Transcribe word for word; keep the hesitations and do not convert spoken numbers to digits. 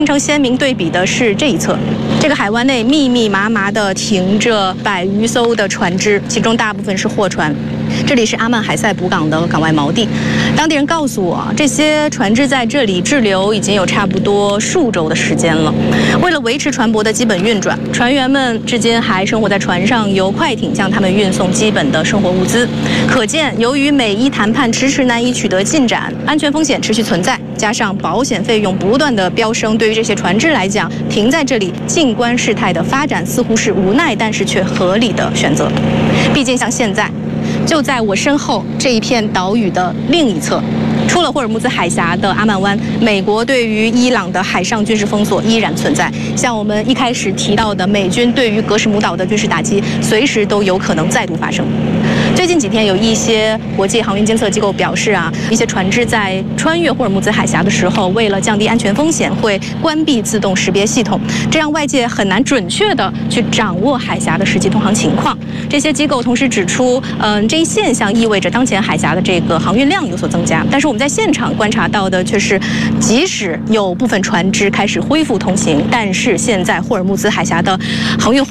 形成鲜明对比的是这一侧，这个海湾内密密麻麻地停着百余艘的船只，其中大部分是货船。这里是阿曼海塞补港的港外锚地，当地人告诉我，这些船只在这里滞留已经有差不多数周的时间了。为了维持船舶的基本运转，船员们至今还生活在船上，由快艇向他们运送基本的生活物资。可见，由于美伊谈判迟迟难以取得进展，安全风险持续存在，加上保险费用不断的飙升，对于这些船只来讲，停在这里静观事态的发展似乎是无奈，但是却合理的选择。毕竟像现在。就在我身后这一片岛屿的另一侧，出了霍尔木兹海峡的阿曼湾，美国对于伊朗的海上军事封锁依然存在。像我们一开始提到的，美军对于格什姆岛的军事打击，随时都有可能再度发生。最近几天，有一些国际航运监测机构表示啊，一些船只在穿越霍尔木兹海峡的时候，为了降低安全风险，会关闭自动识别系统，这样外界很难准确的去掌握海峡的实际通航情况。这些机构同时指出，嗯，这一现象意味着当前海峡的这个航运量有所增加，但是我们在现场观察到的却是，即使有部分船只开始恢复通行，但是现在霍尔木兹海峡的航运